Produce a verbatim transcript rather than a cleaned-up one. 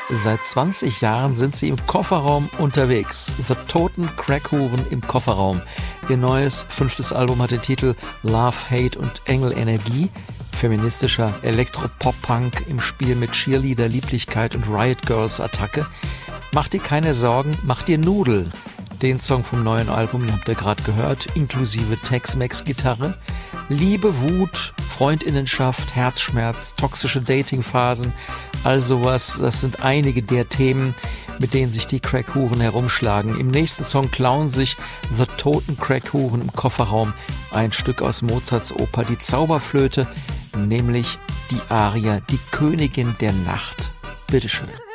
Seit zwanzig Jahren sind sie im Kofferraum unterwegs. The Toten Crackhuren im Kofferraum. Ihr neues, fünftes Album hat den Titel Love, Hate und Engelenergie. Feministischer Elektropop-Punk im Spiel mit Cheerleader, Lieblichkeit und Riot Girls Attacke. Mach dir keine Sorgen, mach dir Nudeln. Den Song vom neuen Album, den habt ihr gerade gehört, inklusive Tex-Mex-Gitarre. Liebe, Wut, Freundinnenschaft, Herzschmerz, toxische Datingphasen, all sowas, das sind einige der Themen, mit denen sich die Crackhuren herumschlagen. Im nächsten Song klauen sich The Toten Crackhuren im Kofferraum ein Stück aus Mozarts Oper Die Zauberflöte, nämlich die Arie Die Königin der Nacht. Bitteschön.